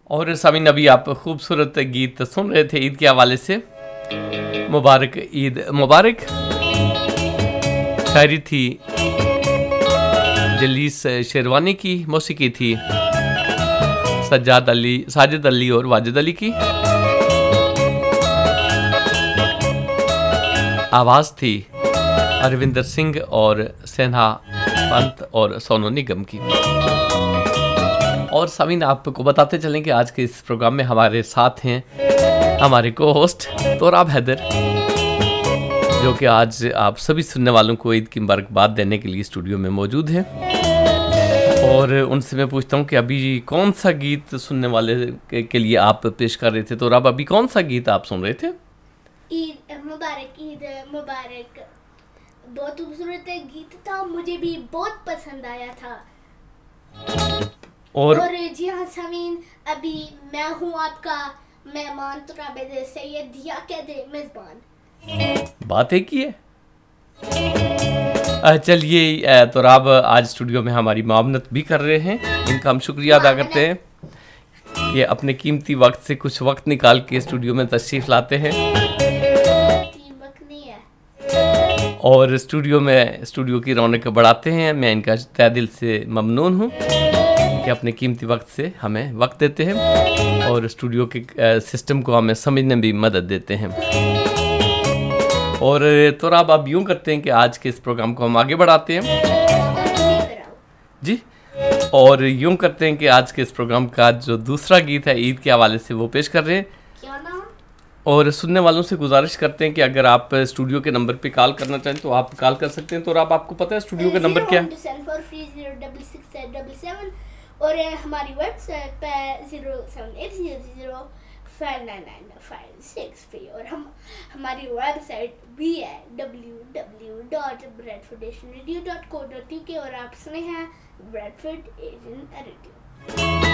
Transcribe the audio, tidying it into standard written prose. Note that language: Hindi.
और सामीन अभी आप खूबसूरत गीत सुन रहे थे ईद के हवाले से। मुबारक ईद मुबारक। शायरी थी जलीस शेरवानी की, मौसीकी थी साजिद अली और वाजिद अली की, आवाज़ थी अरविंदर सिंह और सेन्हा पंत और सोनू निगम की। और सामीन आपको बताते चलें कि आज के इस प्रोग्राम में हमारे साथ हैं हमारे को होस्ट तोराब हैदर, जो कि आज आप सभी सुनने वालों को ईद की मुबारकबाद देने के लिए स्टूडियो में मौजूद हैं। और उनसे मैं पूछता हूं कि अभी कौन सा गीत सुनने वाले के लिए आप पेश कर रहे थे। तोराब, अभी कौन सा गीत आप सुन रहे थे? ईद मुबारक बहुत खूबसूरत गीत था, मुझे भी बहुत पसंद आया था। और जी हाँ सामीन, अभी मैं हूँ आपका मेहमान तोराब सैयद या कहते मेज़बान। बात है की है। चलिए तोराब आज स्टूडियो में हमारी मामनत भी कर रहे हैं, इनका हम शुक्रिया अदा करते हैं कि अपने कीमती वक्त से कुछ वक्त निकाल के स्टूडियो में तशरीफ़ लाते हैं और स्टूडियो की रौनक बढ़ाते हैं। मैं इनका तहे दिल से ममनून हूँ कि अपने कीमती वक्त से हमें वक्त देते हैं और स्टूडियो के सिस्टम को हमें समझने में भी मदद देते हैं। और तोराब अब यूँ करते हैं कि आज के इस प्रोग्राम को हम आगे बढ़ाते हैं जी, और यूँ करते हैं कि आज के इस प्रोग्राम का जो दूसरा गीत है ईद के हवाले से वो पेश कर रहे हैं। और सुनने वालों से गुजारिश करते हैं कि अगर आप स्टूडियो के नंबर पे कॉल करना चाहें तो आप कॉल कर सकते हैं। तो आपको पता है स्टूडियो का नंबर क्या है? और हमारी वेबसाइट पे 07800599563 और हमारी वेबसाइट भी है www.bradfordationradio.co.uk और आप सुने हैं ब्रैडफोर्ड एशियन रेडियो।